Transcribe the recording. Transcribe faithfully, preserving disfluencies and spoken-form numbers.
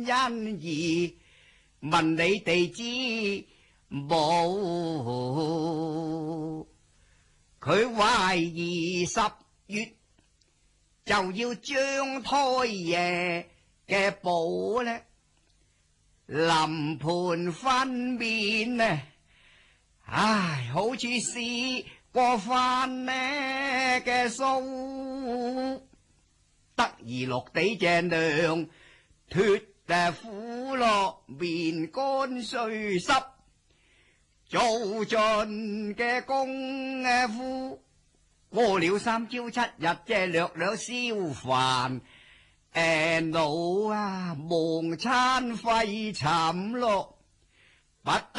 欣宜，問你哋知冇？佢懷疑十月就要張胎爺嘅寶呢，臨盤分娩呢，唉，好似試過飯呢嘅數，得意落地隻娘脫誒苦落面乾碎濕，做盡嘅功夫，過了三朝七日，即係略略消煩。誒，腦啊，忘餐廢寢咯，不得